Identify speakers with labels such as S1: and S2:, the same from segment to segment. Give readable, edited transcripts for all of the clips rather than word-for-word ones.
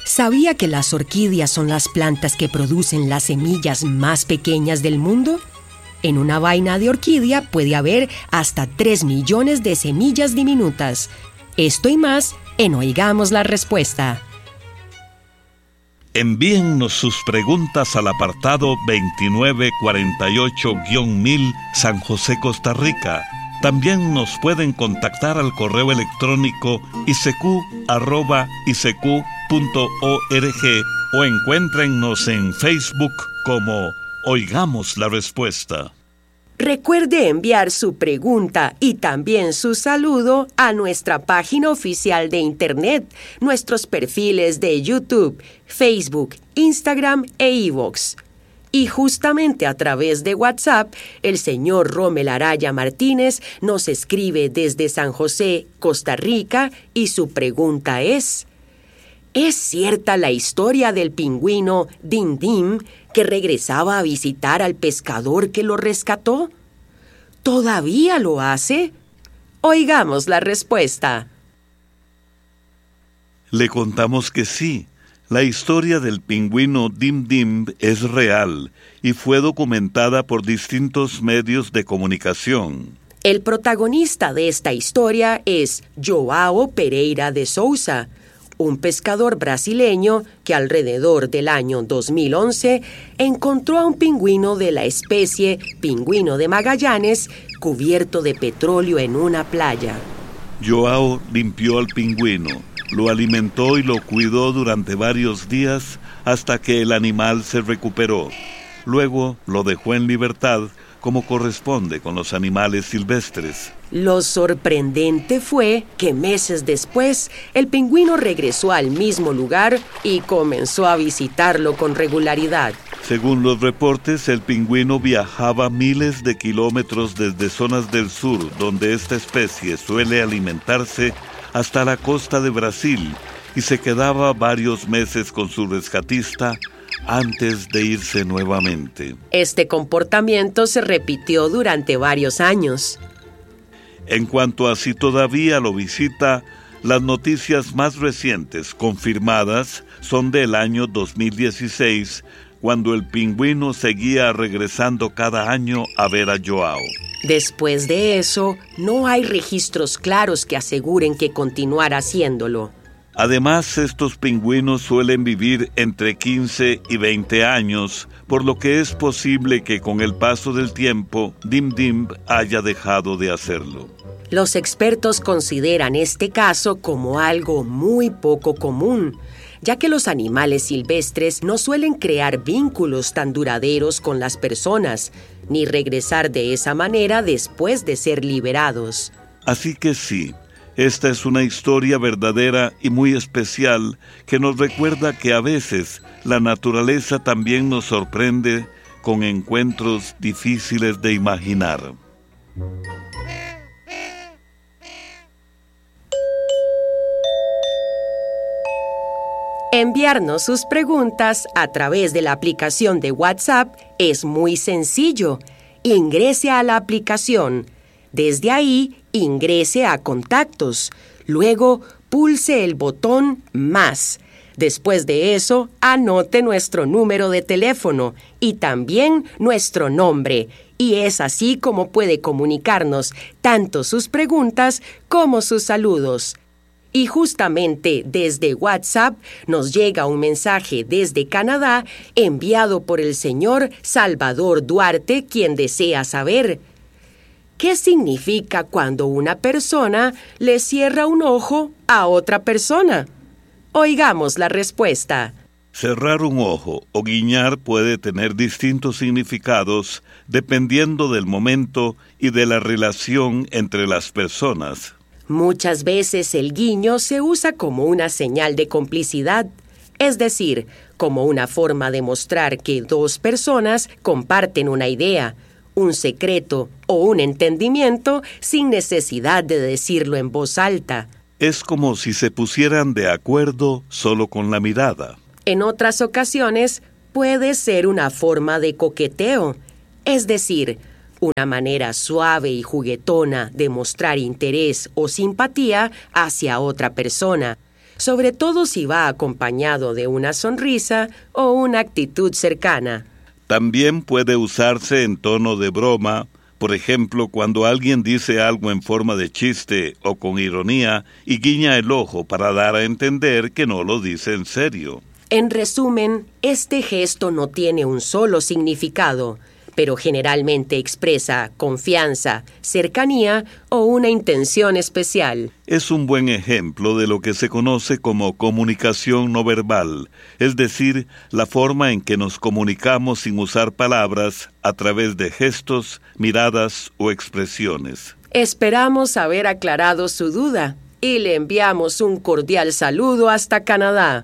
S1: ¿Sabía que las orquídeas son las plantas que producen las semillas más pequeñas del mundo? En una vaina de orquídea puede haber hasta 3 millones de semillas diminutas. Esto y más en Oigamos la Respuesta.
S2: Envíennos sus preguntas al apartado 2948-1000 San José, Costa Rica. También nos pueden contactar al correo electrónico isq@isq.org o encuéntrennos en Facebook como Oigamos la Respuesta.
S1: Recuerde enviar su pregunta y también su saludo a nuestra página oficial de Internet, nuestros perfiles de YouTube, Facebook, Instagram e iVoox. Y justamente a través de WhatsApp, el señor Rommel Araya Martínez nos escribe desde San José, Costa Rica, y su pregunta es: ¿es cierta la historia del pingüino Dim Dim que regresaba a visitar al pescador que lo rescató? ¿Todavía lo hace? Oigamos la respuesta.
S2: Le contamos que sí. La historia del pingüino Dim Dim es real y fue documentada por distintos medios de comunicación.
S1: El protagonista de esta historia es João Pereira de Souza, un pescador brasileño que alrededor del año 2011 encontró a un pingüino de la especie pingüino de Magallanes cubierto de petróleo en una playa.
S2: João limpió al pingüino, lo alimentó y lo cuidó durante varios días hasta que el animal se recuperó. Luego lo dejó en libertad, como corresponde con los animales silvestres.
S1: Lo sorprendente fue que meses después, el pingüino regresó al mismo lugar y comenzó a visitarlo con regularidad.
S2: Según los reportes, el pingüino viajaba miles de kilómetros desde zonas del sur, donde esta especie suele alimentarse, hasta la costa de Brasil, y se quedaba varios meses con su rescatista antes de irse nuevamente.
S1: Este comportamiento se repitió durante varios años.
S2: En cuanto a si todavía lo visita, las noticias más recientes confirmadas son del año 2016, cuando el pingüino seguía regresando cada año a ver a João.
S1: Después de eso, no hay registros claros que aseguren que continuara haciéndolo.
S2: Además, estos pingüinos suelen vivir entre 15 y 20 años, por lo que es posible que con el paso del tiempo, Dim Dim haya dejado de hacerlo.
S1: Los expertos consideran este caso como algo muy poco común, ya que los animales silvestres no suelen crear vínculos tan duraderos con las personas, ni regresar de esa manera después de ser liberados.
S2: Así que sí, esta es una historia verdadera y muy especial que nos recuerda que a veces la naturaleza también nos sorprende con encuentros difíciles de imaginar.
S1: Enviarnos sus preguntas a través de la aplicación de WhatsApp es muy sencillo. Ingrese a la aplicación. Desde ahí, ingrese a Contactos. Luego, pulse el botón Más. Después de eso, anote nuestro número de teléfono y también nuestro nombre. Y es así como puede comunicarnos tanto sus preguntas como sus saludos. Y justamente desde WhatsApp nos llega un mensaje desde Canadá enviado por el señor Salvador Duarte, quien desea saber: ¿qué significa cuando una persona le cierra un ojo a otra persona? Oigamos la respuesta.
S2: Cerrar un ojo o guiñar puede tener distintos significados dependiendo del momento y de la relación entre las personas.
S1: Muchas veces el guiño se usa como una señal de complicidad, es decir, como una forma de mostrar que dos personas comparten una idea, un secreto o un entendimiento sin necesidad de decirlo en voz alta.
S2: Es como si se pusieran de acuerdo solo con la mirada.
S1: En otras ocasiones puede ser una forma de coqueteo, es decir, una manera suave y juguetona de mostrar interés o simpatía hacia otra persona, sobre todo si va acompañado de una sonrisa o una actitud cercana.
S2: También puede usarse en tono de broma, por ejemplo, cuando alguien dice algo en forma de chiste o con ironía y guiña el ojo para dar a entender que no lo dice en serio.
S1: En resumen, este gesto no tiene un solo significado, pero generalmente expresa confianza, cercanía o una intención especial.
S2: Es un buen ejemplo de lo que se conoce como comunicación no verbal, es decir, la forma en que nos comunicamos sin usar palabras a través de gestos, miradas o expresiones.
S1: Esperamos haber aclarado su duda y le enviamos un cordial saludo hasta Canadá.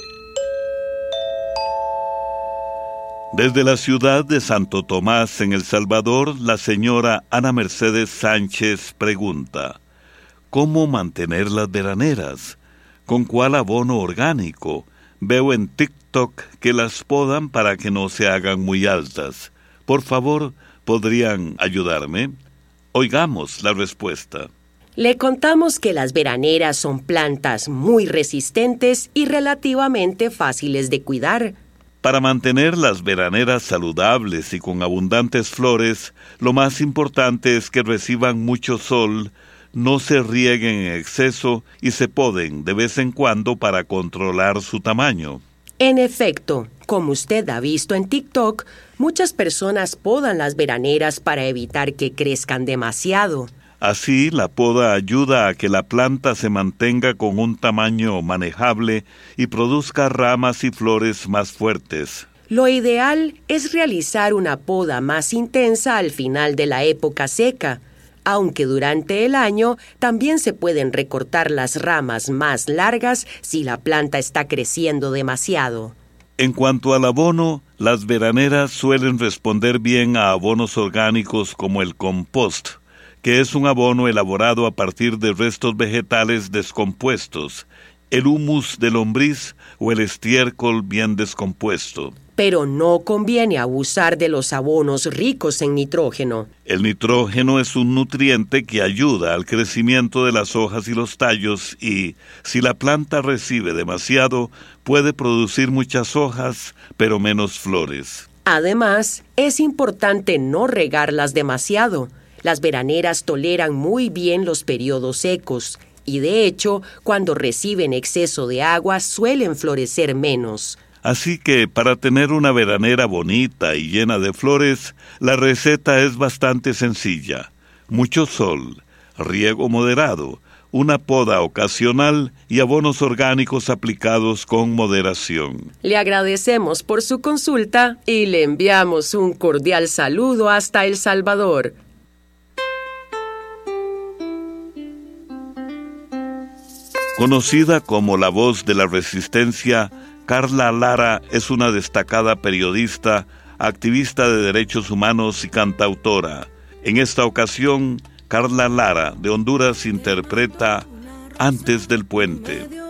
S2: Desde la ciudad de Santo Tomás, en El Salvador, la señora Ana Mercedes Sánchez pregunta: ¿cómo mantener las veraneras? ¿Con cuál abono orgánico? Veo en TikTok que las podan para que no se hagan muy altas. Por favor, ¿podrían ayudarme? Oigamos la respuesta.
S1: Le contamos que las veraneras son plantas muy resistentes y relativamente fáciles de cuidar.
S2: Para mantener las veraneras saludables y con abundantes flores, lo más importante es que reciban mucho sol, no se rieguen en exceso y se poden de vez en cuando para controlar su tamaño.
S1: En efecto, como usted ha visto en TikTok, muchas personas podan las veraneras para evitar que crezcan demasiado.
S2: Así, la poda ayuda a que la planta se mantenga con un tamaño manejable y produzca ramas y flores más fuertes.
S1: Lo ideal es realizar una poda más intensa al final de la época seca, aunque durante el año también se pueden recortar las ramas más largas si la planta está creciendo demasiado.
S2: En cuanto al abono, las veraneras suelen responder bien a abonos orgánicos como el compost, que es un abono elaborado a partir de restos vegetales descompuestos, el humus de lombriz o el estiércol bien descompuesto.
S1: Pero no conviene abusar de los abonos ricos en nitrógeno.
S2: El nitrógeno es un nutriente que ayuda al crecimiento de las hojas y los tallos y, si la planta recibe demasiado, puede producir muchas hojas, pero menos flores.
S1: Además, es importante no regarlas demasiado. Las veraneras toleran muy bien los periodos secos y, de hecho, cuando reciben exceso de agua suelen florecer menos.
S2: Así que, para tener una veranera bonita y llena de flores, la receta es bastante sencilla. Mucho sol, riego moderado, una poda ocasional y abonos orgánicos aplicados con moderación.
S1: Le agradecemos por su consulta y le enviamos un cordial saludo hasta El Salvador.
S2: Conocida como la voz de la resistencia, Carla Lara es una destacada periodista, activista de derechos humanos y cantautora. En esta ocasión, Carla Lara, de Honduras, interpreta Antes del Puente.